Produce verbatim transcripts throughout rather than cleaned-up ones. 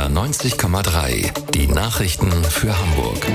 R neunzig Komma drei. Die Nachrichten für Hamburg.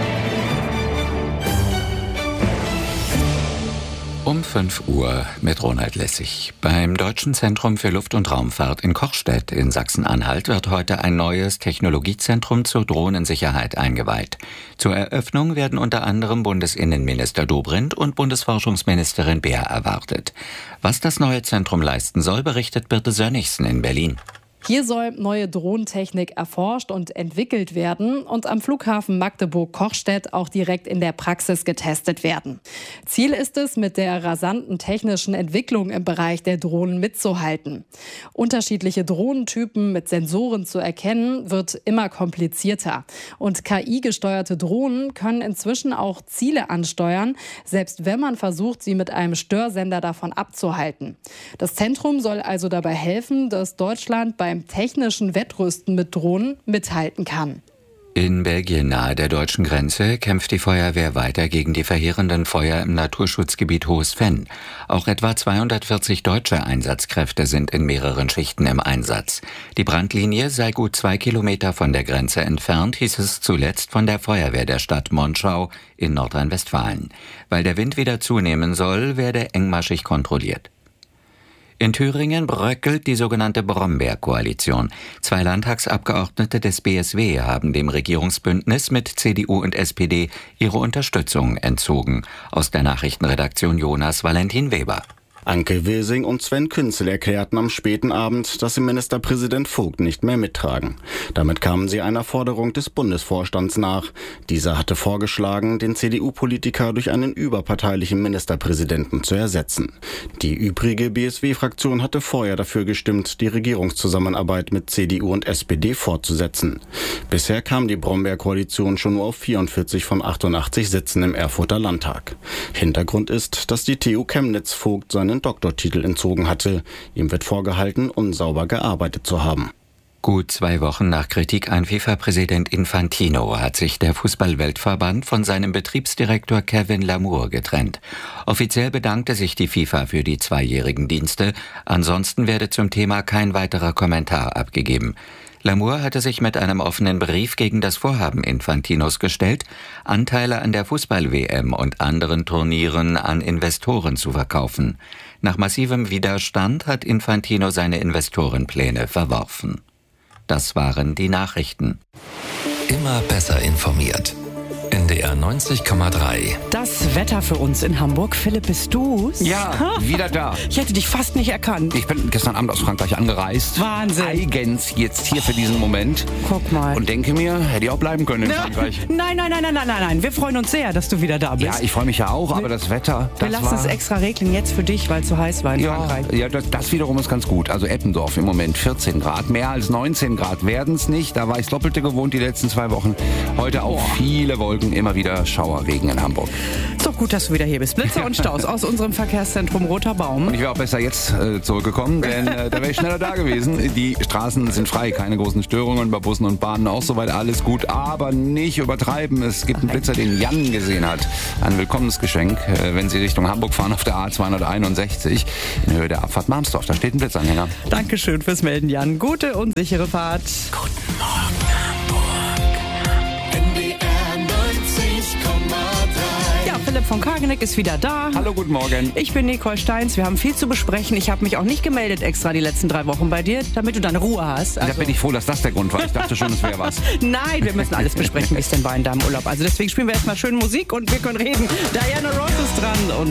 Um fünf Uhr mit Ronald Lessig. Beim Deutschen Zentrum für Luft- und Raumfahrt in Kochstedt in Sachsen-Anhalt wird heute ein neues Technologiezentrum zur Drohnensicherheit eingeweiht. Zur Eröffnung werden unter anderem Bundesinnenminister Dobrindt und Bundesforschungsministerin Beer erwartet. Was das neue Zentrum leisten soll, berichtet Birte Sönnigsen in Berlin. Hier soll neue Drohnentechnik erforscht und entwickelt werden und am Flughafen Magdeburg-Kochstedt auch direkt in der Praxis getestet werden. Ziel ist es, mit der rasanten technischen Entwicklung im Bereich der Drohnen mitzuhalten. Unterschiedliche Drohnentypen mit Sensoren zu erkennen, wird immer komplizierter. Und K I-gesteuerte Drohnen können inzwischen auch Ziele ansteuern, selbst wenn man versucht, sie mit einem Störsender davon abzuhalten. Das Zentrum soll also dabei helfen, dass Deutschland bei beim technischen Wettrüsten mit Drohnen mithalten kann. In Belgien nahe der deutschen Grenze kämpft die Feuerwehr weiter gegen die verheerenden Feuer im Naturschutzgebiet Hohes Venn. Auch etwa zweihundertvierzig deutsche Einsatzkräfte sind in mehreren Schichten im Einsatz. Die Brandlinie sei gut zwei Kilometer von der Grenze entfernt, hieß es zuletzt von der Feuerwehr der Stadt Monschau in Nordrhein-Westfalen. Weil der Wind wieder zunehmen soll, werde engmaschig kontrolliert. In Thüringen bröckelt die sogenannte Brombeer-Koalition. Zwei Landtagsabgeordnete des B S W haben dem Regierungsbündnis mit C D U und S P D ihre Unterstützung entzogen. Aus der Nachrichtenredaktion Jonas Valentin Weber. Anke Wilsing und Sven Künzel erklärten am späten Abend, dass sie Ministerpräsident Vogt nicht mehr mittragen. Damit kamen sie einer Forderung des Bundesvorstands nach. Dieser hatte vorgeschlagen, den C D U-Politiker durch einen überparteilichen Ministerpräsidenten zu ersetzen. Die übrige B S W-Fraktion hatte vorher dafür gestimmt, die Regierungszusammenarbeit mit C D U und S P D fortzusetzen. Bisher kam die Brombeer-Koalition schon nur auf vierundvierzig von achtundachtzig Sitzen im Erfurter Landtag. Hintergrund ist, dass die T U Chemnitz Vogt seinen Doktortitel entzogen hatte. Ihm wird vorgehalten, unsauber gearbeitet zu haben. Gut zwei Wochen nach Kritik an FIFA-Präsident Infantino hat sich der Fußball-Weltverband von seinem Betriebsdirektor Kevin Lamour getrennt. Offiziell bedankte sich die FIFA für die zweijährigen Dienste. Ansonsten werde zum Thema kein weiterer Kommentar abgegeben. Lamour hatte sich mit einem offenen Brief gegen das Vorhaben Infantinos gestellt, Anteile an der Fußball-W M und anderen Turnieren an Investoren zu verkaufen. Nach massivem Widerstand hat Infantino seine Investorenpläne verworfen. Das waren die Nachrichten. Immer besser informiert. N D R neunzig Komma drei. Das Wetter für uns in Hamburg. Philipp, bist du's? Ja, wieder da. Ich hätte dich fast nicht erkannt. Ich bin gestern Abend aus Frankreich angereist. Wahnsinn. Eigens jetzt hier für diesen Moment. Guck mal. Und denke mir, hätte ich auch bleiben können in Na, Frankreich. Nein, nein, nein, nein, nein, nein, nein. Wir freuen uns sehr, dass du wieder da bist. Ja, ich freue mich ja auch, aber das Wetter, Wir das lassen war... es extra regeln jetzt für dich, weil es so heiß war in Ja, Frankreich. ja das, das wiederum ist ganz gut. Also Eppendorf im Moment vierzehn Grad. Mehr als neunzehn Grad werden es nicht. Da war ich das Doppelte gewohnt die letzten zwei Wochen. Heute auch Boah. viele Wolken, immer wieder Schauerregen in Hamburg. Ist doch gut, dass du wieder hier bist. Blitzer und Staus aus unserem Verkehrszentrum Roter Baum. Und ich wäre auch besser jetzt äh, zurückgekommen, denn äh, da wäre ich schneller da gewesen. Die Straßen sind frei, keine großen Störungen, bei Bussen und Bahnen auch soweit alles gut, aber nicht übertreiben. Es gibt einen Blitzer, den Jan gesehen hat. Ein willkommenes Geschenk, äh, wenn Sie Richtung Hamburg fahren auf der A zweihunderteinundsechzig in Höhe der Abfahrt Marmsdorf. Da steht ein Blitzanhänger. Dankeschön fürs Melden, Jan. Gute und sichere Fahrt. Guten Morgen, Hamburg. N D R neunzig Komma drei. Ja, Philipp von Kageneck ist wieder da. Hallo, guten Morgen. Ich bin Nicole Steins. Wir haben viel zu besprechen. Ich habe mich auch nicht gemeldet extra die letzten drei Wochen bei dir, damit du deine Ruhe hast. Da bin ich froh, dass das der Grund war. Ich dachte schon, es wäre was. Nein, wir müssen alles besprechen, wie es denn war in deinem Urlaub. Also deswegen spielen wir erstmal schön Musik und wir können reden. Diana Ross ist dran und